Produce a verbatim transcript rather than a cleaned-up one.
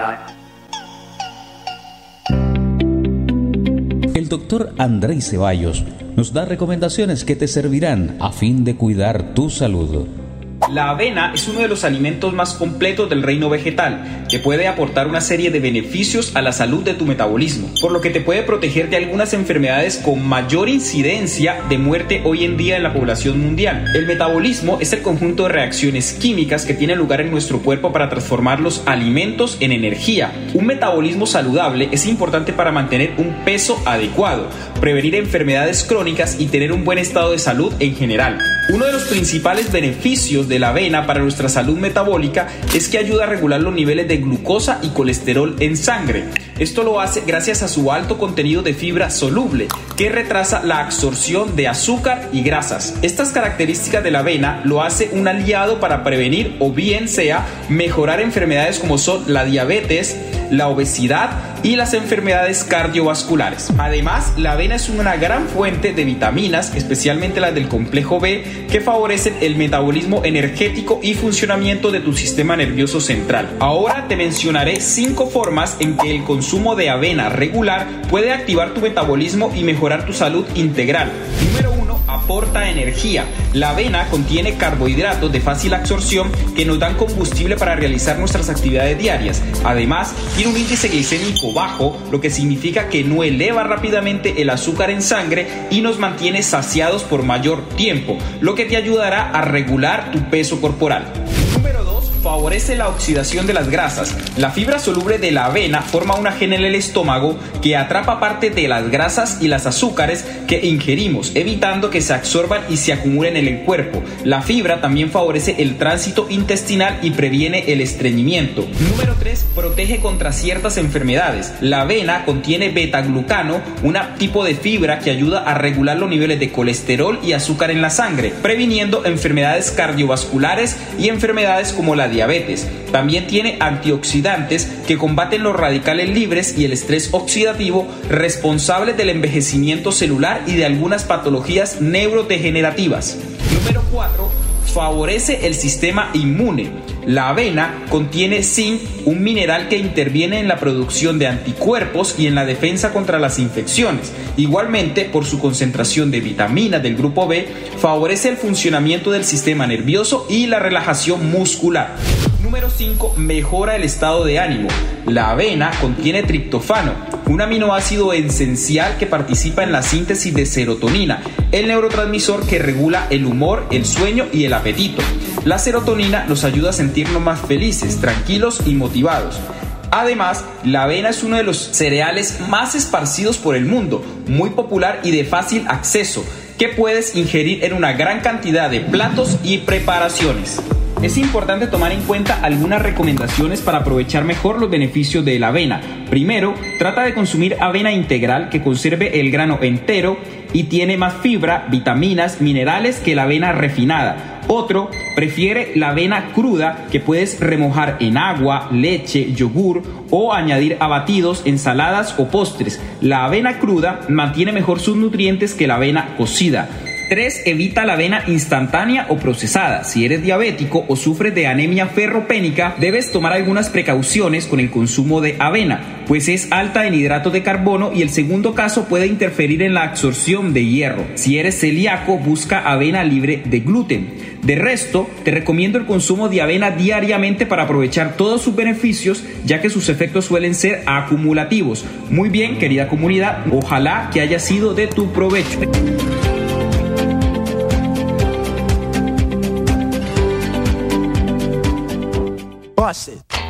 time. El doctor Andrei Ceballos nos da recomendaciones que te servirán a fin de cuidar tu salud. La avena es uno de los alimentos más completos del reino vegetal, que puede aportar una serie de beneficios a la salud de tu metabolismo, por lo que te puede proteger de algunas enfermedades con mayor incidencia de muerte hoy en día en la población mundial. El metabolismo es el conjunto de reacciones químicas que tienen lugar en nuestro cuerpo para transformar los alimentos en energía. Un metabolismo saludable es importante para mantener un peso adecuado, prevenir enfermedades crónicas y tener un buen estado de salud en general. Uno de los principales beneficios de la avena para nuestra salud metabólica es que ayuda a regular los niveles de glucosa y colesterol en sangre. Esto lo hace gracias a su alto contenido de fibra soluble, que retrasa la absorción de azúcar y grasas. Estas características de la avena lo hace un aliado para prevenir o bien sea mejorar enfermedades como son la diabetes, la obesidad y las enfermedades cardiovasculares. Además, la avena es una gran fuente de vitaminas, especialmente las del complejo B, que favorecen el metabolismo energético y funcionamiento de tu sistema nervioso central. Ahora te mencionaré cinco formas en que el consumo de avena regular puede activar tu metabolismo y mejorar tu salud integral. Número uno. Aporta energía. La avena contiene carbohidratos de fácil absorción que nos dan combustible para realizar nuestras actividades diarias. Además, tiene un índice glicémico bajo, lo que significa que no eleva rápidamente el azúcar en sangre y nos mantiene saciados por mayor tiempo, lo que te ayudará a regular tu peso corporal. Número dos. Favorece la oxidación de las grasas. La fibra soluble de la avena forma una gel en el estómago que atrapa parte de las grasas y las azúcares que ingerimos, evitando que se absorban y se acumulen en el cuerpo. La fibra también favorece el tránsito intestinal y previene el estreñimiento. Número tres. Protege contra ciertas enfermedades. La avena contiene beta-glucano, un tipo de fibra que ayuda a regular los niveles de colesterol y azúcar en la sangre, previniendo enfermedades cardiovasculares y enfermedades como la diabetes. También tiene antioxidantes que combaten los radicales libres y el estrés oxidativo, responsables del envejecimiento celular y de algunas patologías neurodegenerativas. Número cuatro. Favorece el sistema inmune. La avena contiene zinc, un mineral que interviene en la producción de anticuerpos y en la defensa contra las infecciones. Igualmente, por su concentración de vitaminas del grupo B, favorece el funcionamiento del sistema nervioso y la relajación muscular. Número cinco. Mejora el estado de ánimo. La avena contiene triptófano, un aminoácido esencial que participa en la síntesis de serotonina, el neurotransmisor que regula el humor, el sueño y el apetito. La serotonina nos ayuda a sentirnos más felices, tranquilos y motivados. Además, la avena es uno de los cereales más esparcidos por el mundo, muy popular y de fácil acceso, que puedes ingerir en una gran cantidad de platos y preparaciones. Es importante tomar en cuenta algunas recomendaciones para aprovechar mejor los beneficios de la avena. Primero, trata de consumir avena integral que conserve el grano entero y tiene más fibra, vitaminas, minerales que la avena refinada. Otro, prefiere la avena cruda que puedes remojar en agua, leche, yogur o añadir a batidos, ensaladas o postres. La avena cruda mantiene mejor sus nutrientes que la avena cocida. tres. Evita la avena instantánea o procesada. Si eres diabético o sufres de anemia ferropénica, debes tomar algunas precauciones con el consumo de avena, pues es alta en hidratos de carbono y el segundo caso puede interferir en la absorción de hierro. Si eres celíaco, busca avena libre de gluten. De resto, te recomiendo el consumo de avena diariamente para aprovechar todos sus beneficios, ya que sus efectos suelen ser acumulativos. Muy bien, querida comunidad, ojalá que haya sido de tu provecho. Bust it.